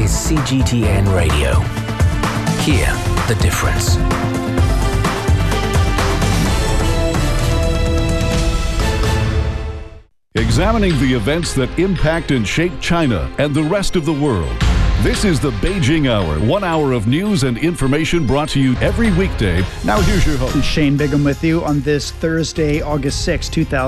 is CGTN Radio. Hear the difference. Examining the events that impact and shape China and the rest of the world. This is the Beijing Hour, 1 hour of news and information brought to you every weekday. Now here's your host. Shane Bigham with you on this Thursday, August 6,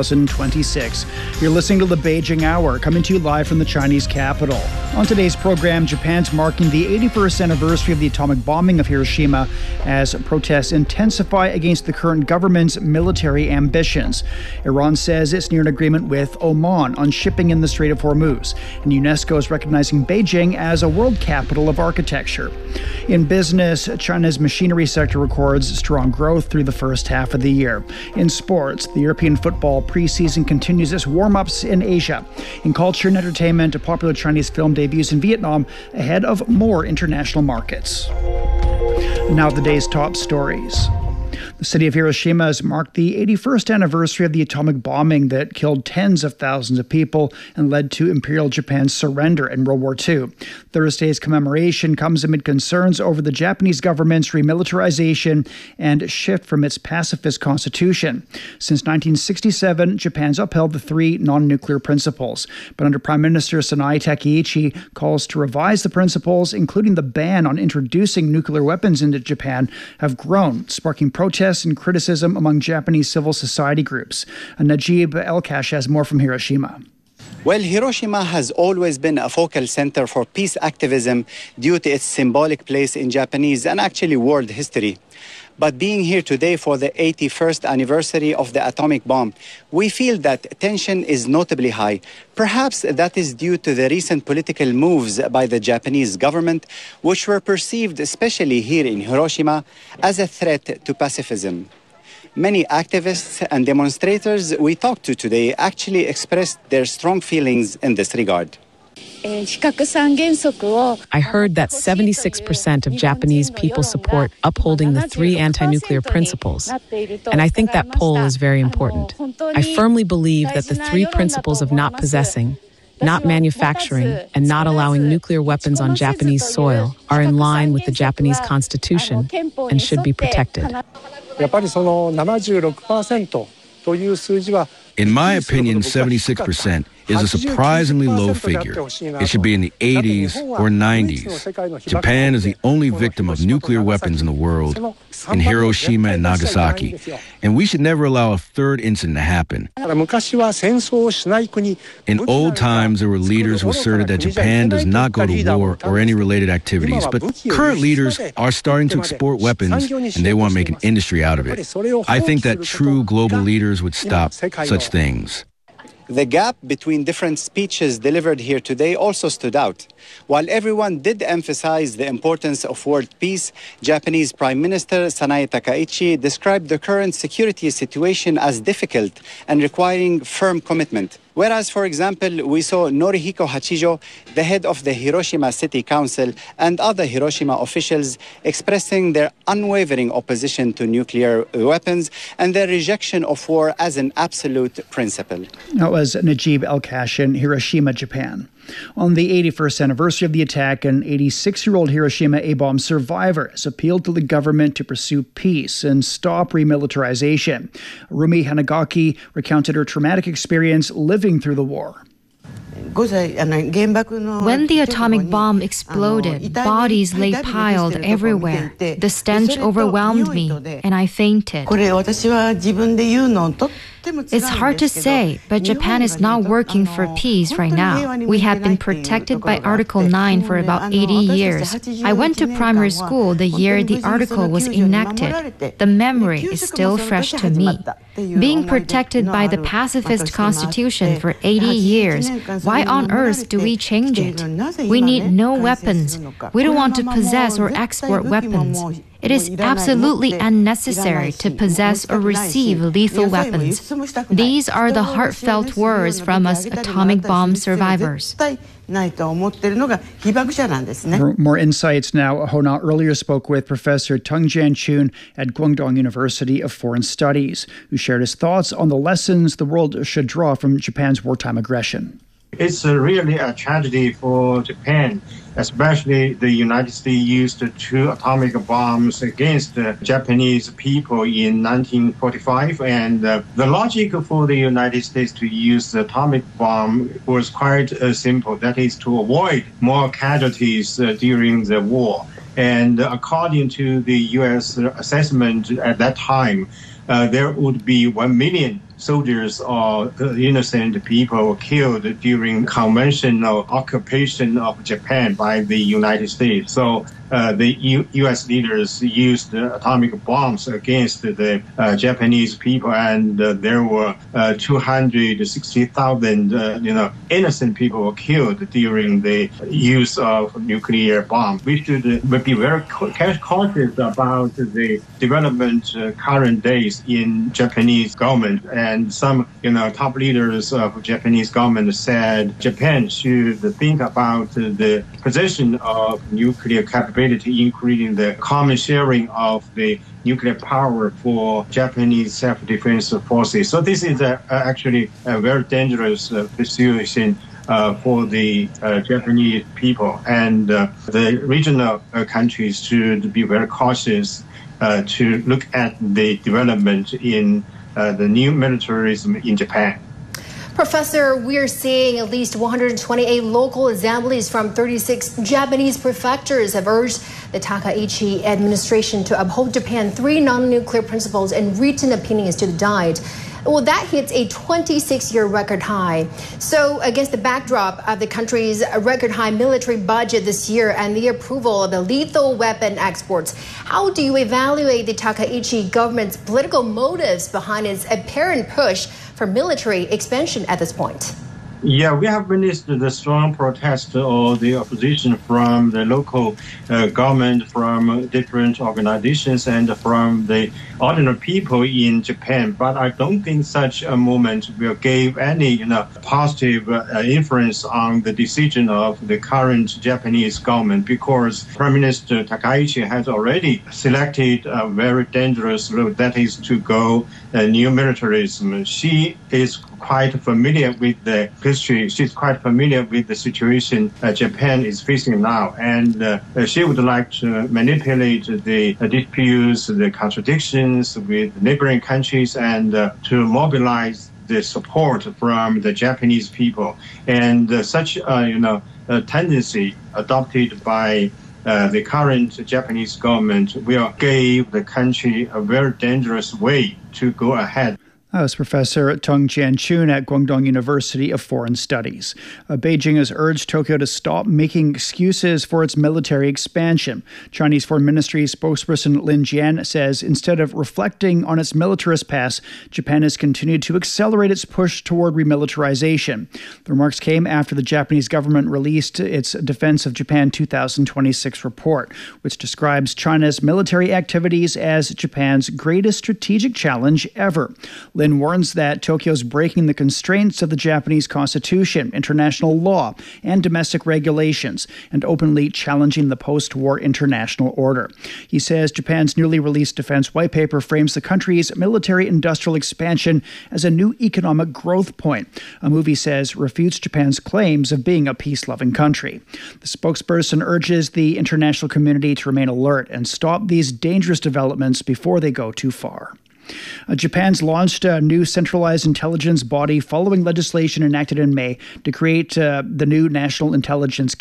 2026. You're listening to the Beijing Hour, coming to you live from the Chinese capital. On today's program, Japan's marking the 81st anniversary of the atomic bombing of Hiroshima as protests intensify against the current government's military ambitions. Iran says it's near an agreement with Oman on shipping in the Strait of Hormuz, and UNESCO is recognizing Beijing as a world capital of architecture. In business, China's machinery sector records strong growth through the first half of the year. In sports, the European football preseason continues its warm-ups in Asia. In culture and entertainment, a popular Chinese film debuts in Vietnam ahead of more international markets. Now the day's top stories. The city of Hiroshima has marked the 81st anniversary of the atomic bombing that killed tens of thousands of people and led to Imperial Japan's surrender in World War II. Thursday's commemoration comes amid concerns over the Japanese government's remilitarization and shift from its pacifist constitution. Since 1967, Japan's upheld the three non-nuclear principles, but under Prime Minister Sanae Takaichi, calls to revise the principles, including the ban on introducing nuclear weapons into Japan, have grown, sparking protests and criticism among Japanese civil society groups. Najib El-Kash has more from Hiroshima. Well, Hiroshima has always been a focal center for peace activism due to its symbolic place in Japanese and actually world history. But being here today for the 81st anniversary of the atomic bomb, we feel that tension is notably high. Perhaps that is due to the recent political moves by the Japanese government, which were perceived, especially here in Hiroshima, as a threat to pacifism. Many activists and demonstrators we talked to today actually expressed their strong feelings in this regard. I heard that 76% of Japanese people support upholding the three anti-nuclear principles, and I think that poll is very important. I firmly believe that the three principles of not possessing, not manufacturing, and not allowing nuclear weapons on Japanese soil are in line with the Japanese Constitution and should be protected. In my opinion, 76% is a surprisingly low figure. It should be in the 80s or 90s. Japan is the only victim of nuclear weapons in the world, in Hiroshima and Nagasaki, and we should never allow a third incident to happen. In old times, there were leaders who asserted that Japan does not go to war or any related activities, but current leaders are starting to export weapons, and they want to make an industry out of it. I think that true global leaders would stop such things. The gap between different speeches delivered here today also stood out. While everyone did emphasize the importance of world peace, Japanese Prime Minister Sanae Takaichi described the current security situation as difficult and requiring firm commitment. Whereas, for example, we saw Norihiko Hachijo, the head of the Hiroshima City Council, and other Hiroshima officials expressing their unwavering opposition to nuclear weapons and their rejection of war as an absolute principle. That was Najib El-Kash in Hiroshima, Japan. On the 81st anniversary of the attack, an 86-year-old Hiroshima A-bomb survivor has appealed to the government to pursue peace and stop remilitarization. Rumi Hanagaki recounted her traumatic experience living through the war. When the atomic bomb exploded, bodies lay piled everywhere. The stench overwhelmed me, and I fainted. It's hard to say, but Japan is not working for peace right now. We have been protected by Article 9 for about 80 years. I went to primary school the year the article was enacted. The memory is still fresh to me. Being protected by the pacifist constitution for 80 years, why on earth do we change it? We need no weapons. We don't want to possess or export weapons. It is absolutely unnecessary to possess or receive lethal weapons. These are the heartfelt words from us atomic bomb survivors. For more insights now, Hona earlier spoke with Professor Tung Jian-chun at Guangdong University of Foreign Studies, who shared his thoughts on the lessons the world should draw from Japan's wartime aggression. It's really a tragedy for Japan, especially the United States used 2 atomic bombs against the Japanese people in 1945. And the logic for the United States to use the atomic bomb was quite simple. That is to avoid more casualties during the war. And according to the U.S. assessment at that time, there would be 1 million soldiers or innocent people killed during conventional occupation of Japan by the United States. So the U.S. leaders used atomic bombs against the Japanese people, and there were 260,000 innocent people were killed during the use of nuclear bombs. We should be very cautious about the development current days in Japanese government. And some, top leaders of Japanese government said Japan should think about the position of nuclear capability, including the common sharing of the nuclear power for Japanese self-defense forces. So this is actually a very dangerous situation for the Japanese people. And the regional countries should be very cautious to look at the development in the new militarism in Japan. Professor, we're seeing at least 128 local assemblies from 36 Japanese prefectures have urged the Takaichi administration to uphold Japan's 3 non-nuclear principles and written opinions to the Diet. Well, that hits a 26-year record high. So against the backdrop of the country's record high military budget this year and the approval of the lethal weapon exports, how do you evaluate the Takaichi government's political motives behind its apparent push for military expansion at this point? Yeah, we have witnessed the strong protest or the opposition from the local government, from different organizations, and from the ordinary people in Japan. But I don't think such a movement will give any positive influence on the decision of the current Japanese government, because Prime Minister Takaichi has already selected a very dangerous route, that is to go new militarism. She is quite familiar with the history. She's quite familiar with the situation Japan is facing now. And she would like to manipulate the disputes, the contradictions with neighboring countries, and to mobilize the support from the Japanese people. And such a tendency adopted by the current Japanese government will give the country a very dangerous way to go ahead. That was Professor Tung Jianchun at Guangdong University of Foreign Studies. Beijing has urged Tokyo to stop making excuses for its military expansion. Chinese Foreign Ministry spokesperson Lin Jian says instead of reflecting on its militarist past, Japan has continued to accelerate its push toward remilitarization. The remarks came after the Japanese government released its Defense of Japan 2026 report, which describes China's military activities as Japan's greatest strategic challenge ever. Lin warns that Tokyo is breaking the constraints of the Japanese constitution, international law, and domestic regulations, and openly challenging the post-war international order. He says Japan's newly released defense white paper frames the country's military-industrial expansion as a new economic growth point. A move, he says, refutes Japan's claims of being a peace-loving country. The spokesperson urges the international community to remain alert and stop these dangerous developments before they go too far. Japan's launched a new centralized intelligence body following legislation enacted in May to create the new National Intelligence